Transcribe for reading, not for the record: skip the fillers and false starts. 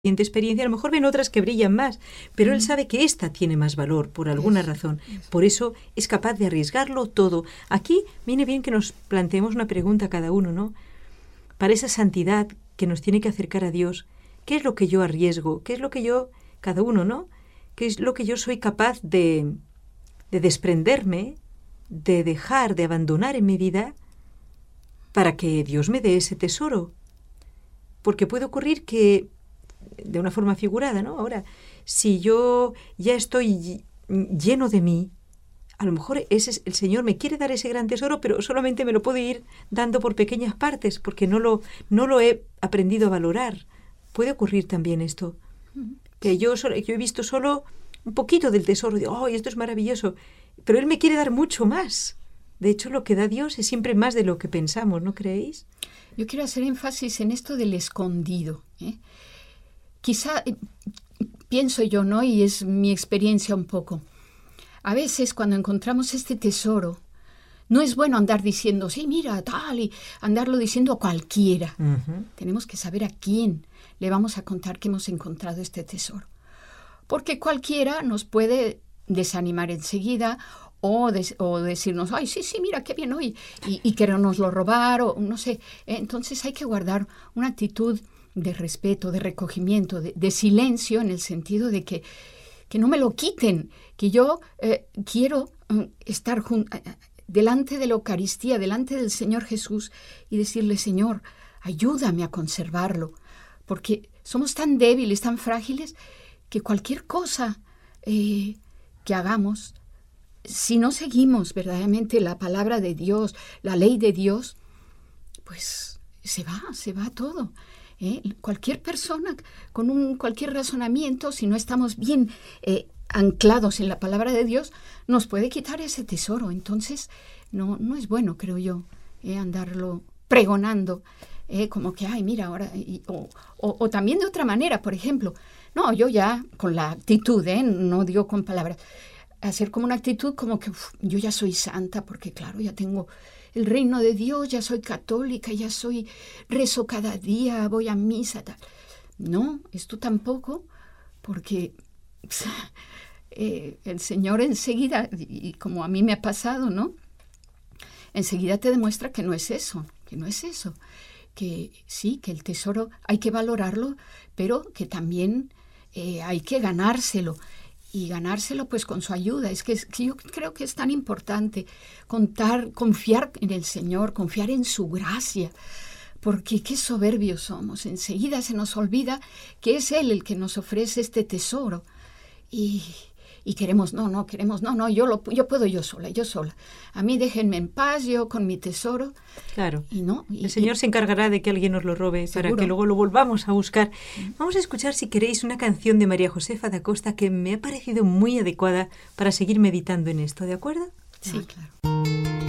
experiencia, a lo mejor ven otras que brillan más, pero él sabe que esta tiene más valor por alguna razón. Por eso es capaz de arriesgarlo todo. Aquí viene bien que nos planteemos una pregunta a cada uno, ¿no? Para esa santidad que nos tiene que acercar a Dios, ¿qué es lo que yo arriesgo? ¿Qué es lo que yo, cada uno, ¿no? ¿Qué es lo que yo soy capaz de desprenderme, de dejar, de abandonar en mi vida para que Dios me dé ese tesoro? Porque puede ocurrir que, de una forma figurada, ¿no? Ahora, si yo ya estoy lleno de mí, a lo mejor el Señor me quiere dar ese gran tesoro, pero solamente me lo puede ir dando por pequeñas partes, porque no lo he aprendido a valorar. Puede ocurrir también esto, que yo he visto solo un poquito del tesoro, digo, ¡oh, esto es maravilloso! Pero Él me quiere dar mucho más. De hecho, lo que da Dios es siempre más de lo que pensamos, ¿no creéis? Yo quiero hacer énfasis en esto del escondido, ¿eh? Quizá, pienso yo, ¿no? Y es mi experiencia un poco. A veces cuando encontramos este tesoro, no es bueno andar diciendo, sí, mira, tal, y andarlo diciendo a cualquiera. Uh-huh. Tenemos que saber a quién le vamos a contar que hemos encontrado este tesoro. Porque cualquiera nos puede desanimar enseguida o decirnos, ay, sí, mira, qué bien hoy, y querernoslo robar, o no sé. Entonces hay que guardar una actitud de respeto, de recogimiento, de silencio, en el sentido de que no me lo quiten, que yo quiero estar delante de la Eucaristía, delante del Señor Jesús, y decirle, Señor, ayúdame a conservarlo, porque somos tan débiles, tan frágiles, que cualquier cosa que hagamos, si no seguimos verdaderamente la palabra de Dios, la ley de Dios, pues se va todo. Cualquier persona con cualquier razonamiento, si no estamos bien anclados en la palabra de Dios, nos puede quitar ese tesoro. Entonces no es bueno, creo yo, andarlo pregonando, como que, ay, mira, ahora, o también de otra manera, por ejemplo, no, yo ya con la actitud, no digo con palabras, hacer como una actitud como que yo ya soy santa, porque claro, ya tengo el reino de Dios, ya soy católica, ya rezo cada día, voy a misa, tal. No, esto tampoco, porque el Señor enseguida, y como a mí me ha pasado, ¿no? Enseguida te demuestra que no es eso, que sí, que el tesoro hay que valorarlo, pero que también hay que ganárselo. Y ganárselo pues con su ayuda. Es que yo creo que es tan importante confiar en el Señor, confiar en su gracia, porque qué soberbios somos. Enseguida se nos olvida que es Él el que nos ofrece este tesoro. Y queremos, yo puedo yo sola. A mí déjenme en paz, yo con mi tesoro. Claro. El Señor se encargará de que alguien nos lo robe, ¿seguro? Para que luego lo volvamos a buscar. Vamos a escuchar, si queréis, una canción de María Josefa da Costa que me ha parecido muy adecuada para seguir meditando en esto, ¿de acuerdo? Sí, claro.